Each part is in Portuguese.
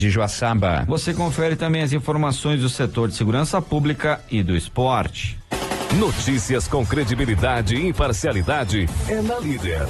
de Joaçaba. Você confere também as informações do setor de segurança pública e do esporte. Notícias com credibilidade e imparcialidade é na Líder.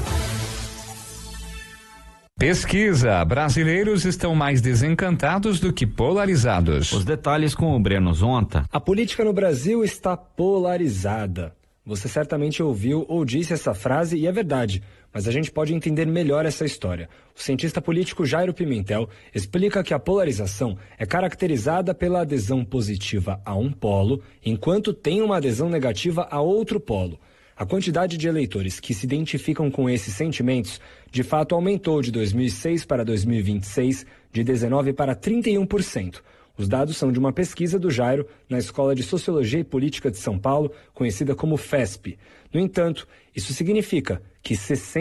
Pesquisa: brasileiros estão mais desencantados do que polarizados. Os detalhes com o Breno Zonta. A política no Brasil está polarizada. Você certamente ouviu ou disse essa frase e é verdade, mas a gente pode entender melhor essa história. O cientista político Jairo Pimentel explica que a polarização é caracterizada pela adesão positiva a um polo, enquanto tem uma adesão negativa a outro polo. A quantidade de eleitores que se identificam com esses sentimentos, de fato, aumentou de 2006 para 2026, de 19% para 31%. Os dados são de uma pesquisa do Jairo na Escola de Sociologia e Política de São Paulo, conhecida como FESP. No entanto, isso significa que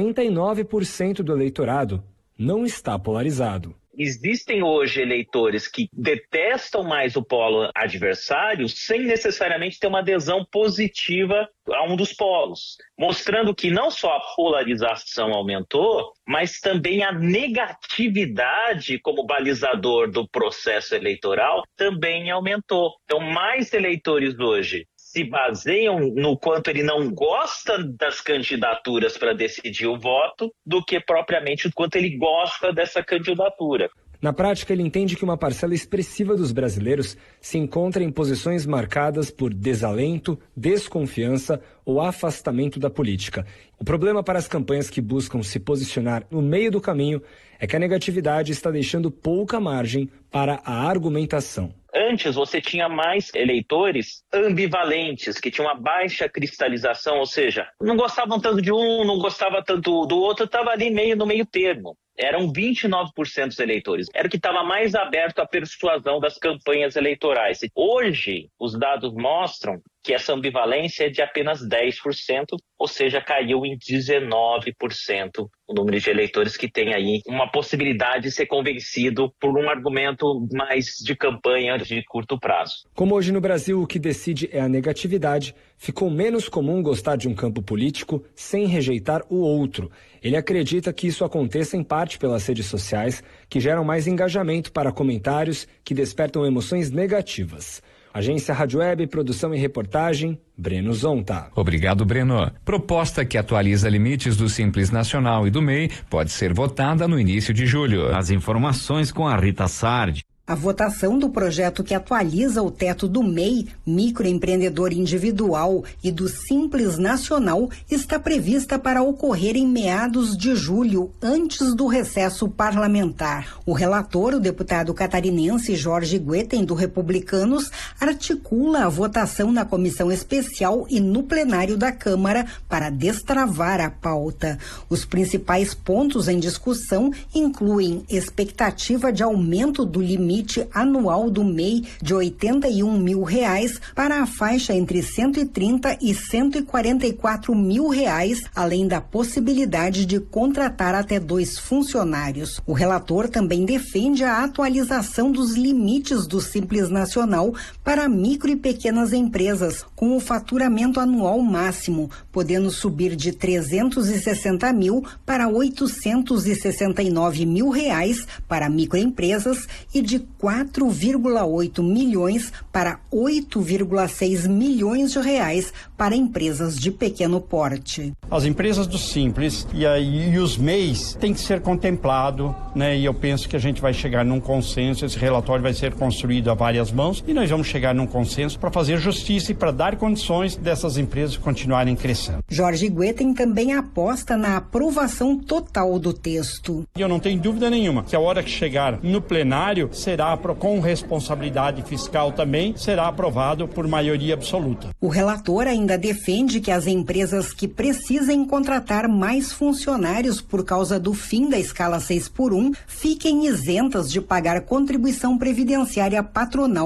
69% do eleitorado não está polarizado. Existem hoje eleitores que detestam mais o polo adversário sem necessariamente ter uma adesão positiva a um dos polos, mostrando que não só a polarização aumentou, mas também a negatividade como balizador do processo eleitoral também aumentou. Então, mais eleitores hoje se baseiam no quanto ele não gosta das candidaturas para decidir o voto do que propriamente o quanto ele gosta dessa candidatura. Na prática, ele entende que uma parcela expressiva dos brasileiros se encontra em posições marcadas por desalento, desconfiança ou afastamento da política. O problema para as campanhas que buscam se posicionar no meio do caminho é que a negatividade está deixando pouca margem para a argumentação. Antes você tinha mais eleitores ambivalentes, que tinham uma baixa cristalização, ou seja, não gostavam tanto de um, não gostava tanto do outro, estava ali no meio termo. Eram 29% dos eleitores. Era o que estava mais aberto à persuasão das campanhas eleitorais. Hoje, os dados mostram que essa ambivalência é de apenas 10%, ou seja, caiu em 19% o número de eleitores que tem aí uma possibilidade de ser convencido por um argumento mais de campanha de curto prazo. Como hoje no Brasil o que decide é a negatividade, ficou menos comum gostar de um campo político sem rejeitar o outro. Ele acredita que isso aconteça em parte pelas redes sociais, que geram mais engajamento para comentários que despertam emoções negativas. Agência Rádio Web, produção e reportagem, Breno Zonta. Obrigado, Breno. Proposta que atualiza limites do Simples Nacional e do MEI pode ser votada no início de julho. As informações com a Rita Sardi. A votação do projeto que atualiza o teto do MEI, microempreendedor individual, e do Simples Nacional está prevista para ocorrer em meados de julho, antes do recesso parlamentar. O relator, o deputado catarinense Jorge Guetem, do Republicanos, articula a votação na comissão especial e no plenário da Câmara para destravar a pauta. Os principais pontos em discussão incluem expectativa de aumento do limite anual do MEI de R$81 mil para a faixa entre R$130 e R$144 mil, além da possibilidade de contratar até 2 funcionários. O relator também defende a atualização dos limites do Simples Nacional para micro e pequenas empresas, com o faturamento anual máximo, podendo subir de R$360 mil para R$869 mil para microempresas e de 4,8 milhões para 8,6 milhões de reais para empresas de pequeno porte. As empresas do Simples e os MEIs têm que ser contemplado, né? E eu penso que a gente vai chegar num consenso, esse relatório vai ser construído a várias mãos e nós vamos chegar num consenso para fazer justiça e para dar condições dessas empresas continuarem crescendo. Jorge Guetem também aposta na aprovação total do texto. E eu não tenho dúvida nenhuma que a hora que chegar no plenário será com responsabilidade fiscal também, será aprovado por maioria absoluta. O relator ainda defende que as empresas que precisem contratar mais funcionários por causa do fim da escala 6x1 fiquem isentas de pagar contribuição previdenciária patronal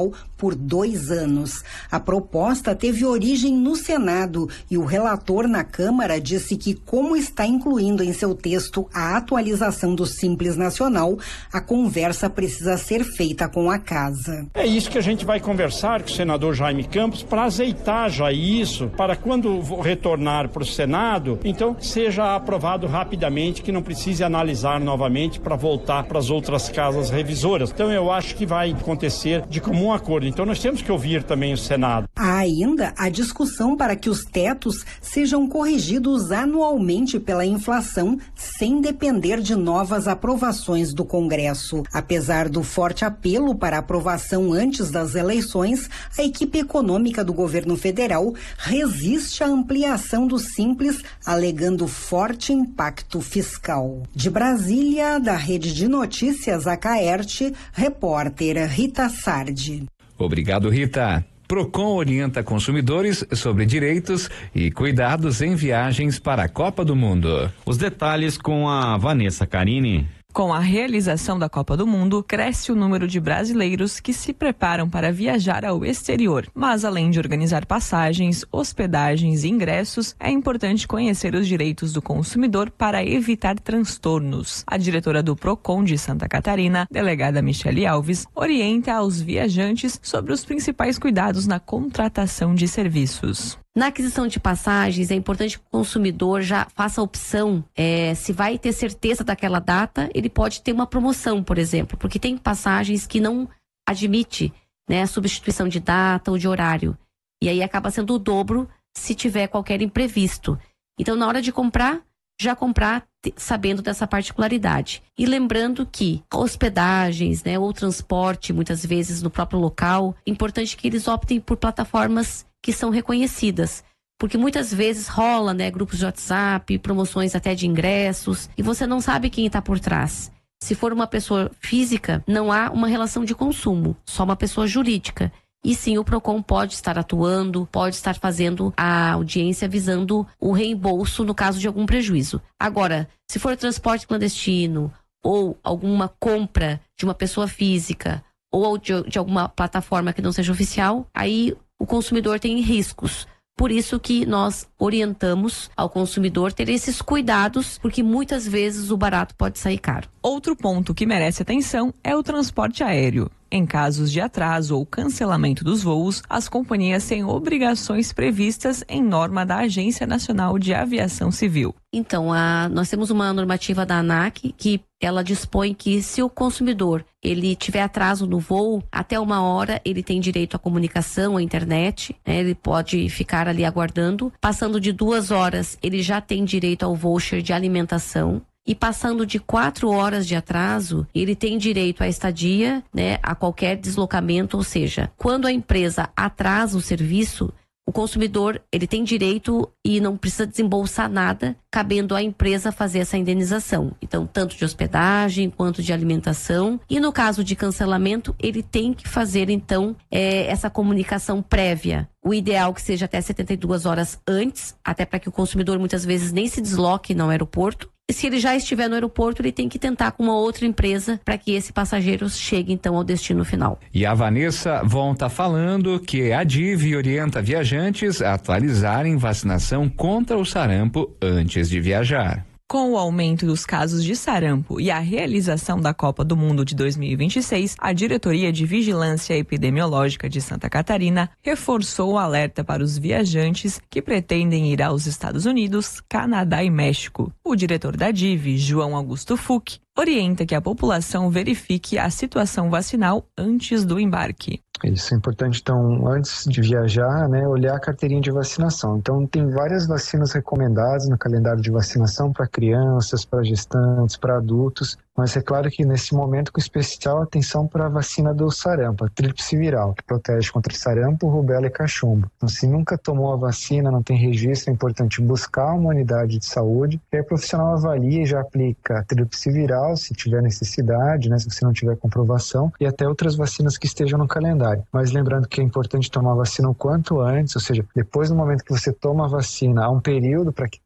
por 2 anos. A proposta teve origem no Senado e o relator na Câmara disse que, como está incluindo em seu texto a atualização do Simples Nacional, a conversa precisa ser feita com a Casa. É isso que a gente vai conversar com o senador Jaime Campos para azeitar já isso, para quando retornar para o Senado, então seja aprovado rapidamente, que não precise analisar novamente para voltar para as outras casas revisoras. Então eu acho que vai acontecer de comum acordo. Então nós temos que ouvir também o Senado. Há ainda a discussão para que os tetos sejam corrigidos anualmente pela inflação, sem depender de novas aprovações do Congresso. Apesar do forte apelo para aprovação antes das eleições, a equipe econômica do governo federal resiste à ampliação do Simples, alegando forte impacto fiscal. De Brasília, da Rede de Notícias Acaerte, repórter Rita Sardi. Obrigado, Rita. Procon orienta consumidores sobre direitos e cuidados em viagens para a Copa do Mundo. Os detalhes com a Vanessa Carini. Com a realização da Copa do Mundo, cresce o número de brasileiros que se preparam para viajar ao exterior. Mas, além de organizar passagens, hospedagens e ingressos, é importante conhecer os direitos do consumidor para evitar transtornos. A diretora do Procon de Santa Catarina, delegada Michele Alves, orienta aos viajantes sobre os principais cuidados na contratação de serviços. Na aquisição de passagens, é importante que o consumidor já faça a opção, se vai ter certeza daquela data, ele pode ter uma promoção, por exemplo, porque tem passagens que não admite, né, substituição de data ou de horário. E aí acaba sendo o dobro se tiver qualquer imprevisto. Então, na hora de comprar, já comprar sabendo dessa particularidade. E lembrando que hospedagens, né, ou transporte, muitas vezes no próprio local, é importante que eles optem por plataformas que são reconhecidas, porque muitas vezes rola, né, grupos de WhatsApp, promoções até de ingressos, e você não sabe quem está por trás. Se for uma pessoa física, não há uma relação de consumo, só uma pessoa jurídica. E sim, o Procon pode estar atuando, pode estar fazendo a audiência visando o reembolso no caso de algum prejuízo. Agora, se for transporte clandestino ou alguma compra de uma pessoa física ou de alguma plataforma que não seja oficial, aí o consumidor tem riscos. Por isso que nós orientamos ao consumidor ter esses cuidados, porque muitas vezes o barato pode sair caro. Outro ponto que merece atenção é o transporte aéreo. Em casos de atraso ou cancelamento dos voos, as companhias têm obrigações previstas em norma da Agência Nacional de Aviação Civil. Então, nós temos uma normativa da ANAC que ela dispõe que se o consumidor ele tiver atraso no voo, até 1 hora ele tem direito à comunicação, à internet, né? Ele pode ficar ali aguardando. Passando de 2 horas, ele já tem direito ao voucher de alimentação. E passando de 4 horas de atraso, ele tem direito à estadia, né, a qualquer deslocamento, ou seja, quando a empresa atrasa o serviço, o consumidor ele tem direito e não precisa desembolsar nada, cabendo à empresa fazer essa indenização. Então, tanto de hospedagem quanto de alimentação. E no caso de cancelamento, ele tem que fazer, então, essa comunicação prévia. O ideal que seja até 72 horas antes, até para que o consumidor muitas vezes nem se desloque no aeroporto. E se ele já estiver no aeroporto, ele tem que tentar com uma outra empresa para que esse passageiro chegue então ao destino final. E a Vanessa volta falando que a DIV orienta viajantes a atualizarem vacinação contra o sarampo antes de viajar. Com o aumento dos casos de sarampo e a realização da Copa do Mundo de 2026, a Diretoria de Vigilância Epidemiológica de Santa Catarina reforçou o alerta para os viajantes que pretendem ir aos Estados Unidos, Canadá e México. O diretor da DIV, João Augusto Fuch, orienta que a população verifique a situação vacinal antes do embarque. Isso é importante, então, antes de viajar, né, olhar a carteirinha de vacinação. Então, tem várias vacinas recomendadas no calendário de vacinação para crianças, para gestantes, para adultos, mas é claro que nesse momento com especial atenção para a vacina do sarampo, a tríplice viral, que protege contra sarampo, rubéola e cachumbo. Então, se nunca tomou a vacina, não tem registro, é importante buscar uma unidade de saúde, que aí o profissional avalia e já aplica a tríplice viral, se tiver necessidade, né, se você não tiver comprovação, e até outras vacinas que estejam no calendário. Mas lembrando que é importante tomar a vacina o quanto antes, ou seja, depois do momento que você toma a vacina, há um período para que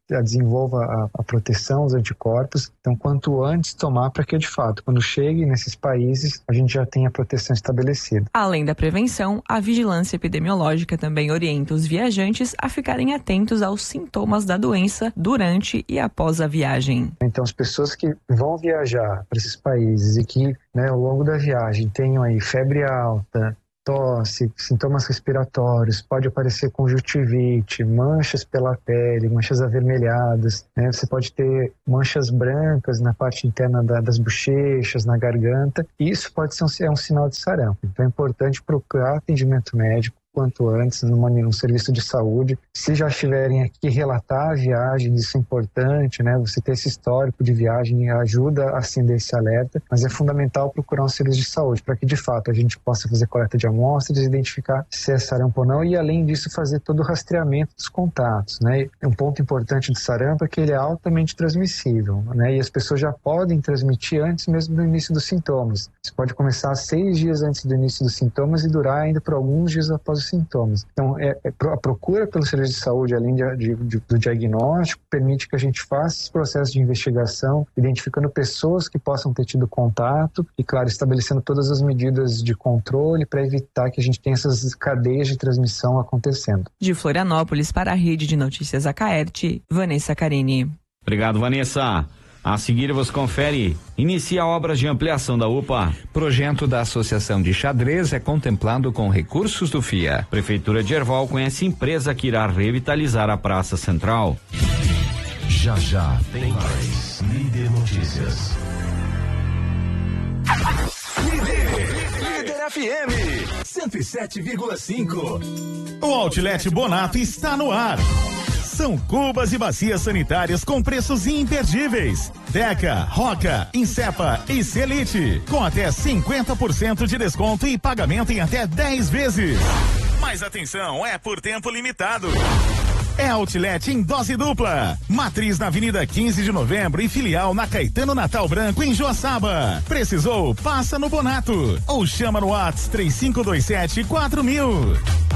desenvolva a proteção, os anticorpos. Então, quanto antes tomar, para que de fato, quando chegue nesses países, a gente já tenha a proteção estabelecida. Além da prevenção, a vigilância epidemiológica também orienta os viajantes a ficarem atentos aos sintomas da doença durante e após a viagem. Então, as pessoas que vão viajar para esses países e que, ao longo da viagem, tenham aí febre alta, tosse, sintomas respiratórios, pode aparecer conjuntivite, manchas pela pele, manchas avermelhadas, Você pode ter manchas brancas na parte interna das bochechas, na garganta. Isso pode ser um sinal de sarampo. Então é importante procurar atendimento médico quanto antes num serviço de saúde. Se já estiverem aqui, relatar a viagem, isso é importante, Você ter esse histórico de viagem ajuda a acender esse alerta, mas é fundamental procurar um serviço de saúde para que, de fato, a gente possa fazer coleta de amostras, identificar se é sarampo ou não e, além disso, fazer todo o rastreamento dos contatos, Um ponto importante do sarampo é que ele é altamente transmissível, E as pessoas já podem transmitir antes mesmo do início dos sintomas. Isso pode começar 6 dias antes do início dos sintomas e durar ainda por alguns dias após os sintomas. Então, a procura pelo serviço de saúde, além do diagnóstico, permite que a gente faça esse processo de investigação, identificando pessoas que possam ter tido contato e, claro, estabelecendo todas as medidas de controle para evitar que a gente tenha essas cadeias de transmissão acontecendo. De Florianópolis para a Rede de Notícias Acaerte, Vanessa Carini. Obrigado, Vanessa. A seguir você confere. Inicia obras de ampliação da UPA. Projeto da Associação de Xadrez é contemplado com recursos do FIA. Prefeitura de Erval conhece empresa que irá revitalizar a Praça Central. Já tem mais. Líder Notícias. Líder FM 107,5. O Outlet Bonato está no ar. São cubas e bacias sanitárias com preços imperdíveis. Deca, Roca, Insepa e Celite, com até 50% de desconto e pagamento em até 10 vezes. Mas atenção, é por tempo limitado. É Outlet em dose dupla. Matriz na Avenida 15 de Novembro e filial na Caetano Natal Branco, em Joaçaba. Precisou? Passa no Bonato. Ou chama no WhatsApp 3527-4000.